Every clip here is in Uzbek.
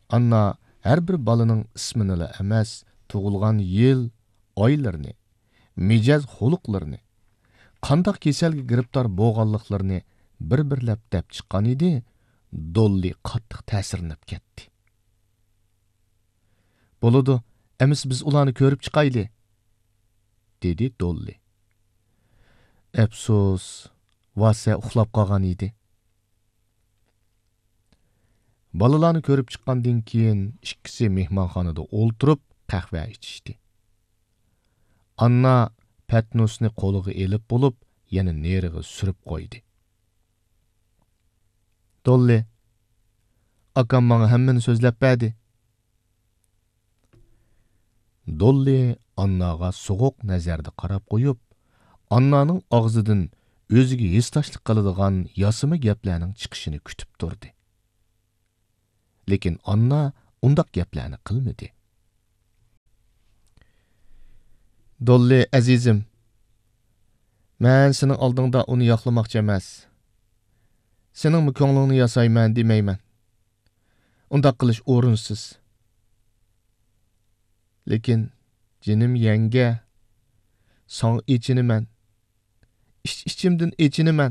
Anna her bir balaning ismini emas, tug'ilgan yil, oylarini, mijaz xuluqlarini, qandaq kasalga giribdor bo'lganliklarini bir-birlab deb chiqqan edi. Dolly qattiq ta'sirlanib ketdi. Bo'ladi, emis biz ularni ko'rib chiqayli, dedi Dolly. Afsus, Vasa uxlab qolgan edi. Balalarni ko'rib chiqqandan keyin ikkisi mehmonxonada o'ltirib qahva ichishdi. Anna Patnosni qo'liga elib bo'lib, yana neriga surib qo'ydi. Dolly, akam menga hammani so'zlab berdi. Dolly Annaga so'g'uq nazarda qarab qo'yib, Annaning og'zidan o'ziga hesdashlik qiladigan yasima gaplarning chiqishini kutib turdi. Lekin Anna undaq gaplarni qilmadi. Dolly azizim, men sening oldingda uni yoqlamoqchi emas. Sening ko'nglingni yasayman demayman. Undaq qilish o'rinsiz. Lekin jinim yanga, son ichiniman. İçimden içiniman.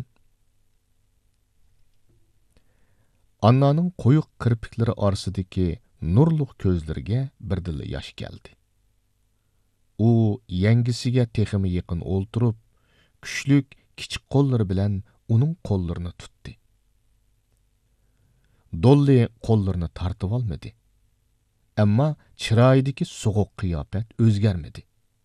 Annaning qo'yiq kirpiklari orasidagi nurliq ko'zlariga birdilla yosh keldi. U yangisiga teximi yaqin o'ltirib, kuchlik kichik qo'llari bilan uning qo'llarini tutdi. Dolly qo'llarini tortib olmadi. Ammo chiroyidagi so'g'uq qiyofat o'zgarmadi.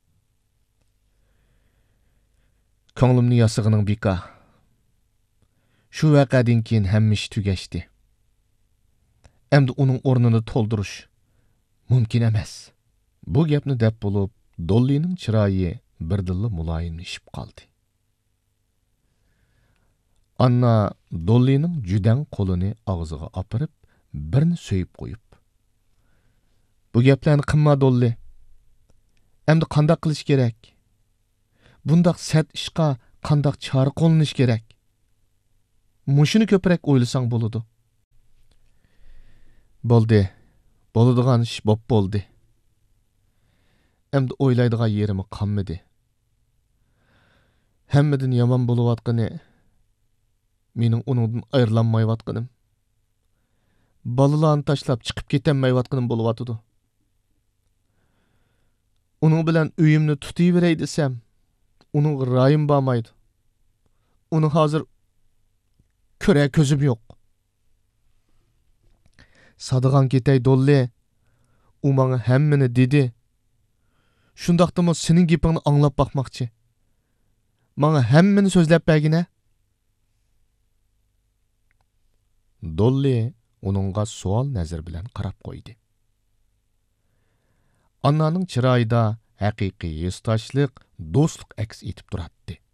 Ko'nglimni yasig'ining beka. Shu vaqadan keyin hamma ish tugashdi. Endi uning o'rnini to'ldirish mumkin emas. Bu gapni deb bo'lib, Dollyning chiroyi birdilla muloyimlashib qoldi. Anna Dollyning judang qo'lini og'ziga opirib, birini so'yib qo'yib. Bu gaplarni qilma Dolly. Endi qanday qilish kerak? Bundaq sat ishqa qandaq chora qo'llanish kerak? Mushuni ko'proq o'ylasang bo'ladi. Bo'ldi. Bo'ladigan ish bo'ldi. Endi o'ylaydigan yerimi qolmadi. Hammadan yomon bo'layotgani mening uningdan ayrilanmayotganim. Balalarni tashlab chiqib ketenmayotganim bo'layotdi. Uning bilan uyimni tutaveray desam, uning rayim bo'lmaydi. Uni hozir ko'ra ko'zim yo'q. Sadıgan ketay Dolly. U menga hammani dedi. Shundaqdimi sening gapingni anglab bakmoqchi. Menga hammani so'zlab bergina. Dolly uningga savol nazar bilan qarab qo'ydi. Annaning chiroyida haqiqiy hesdashlik, do'stlik aks etib turardi.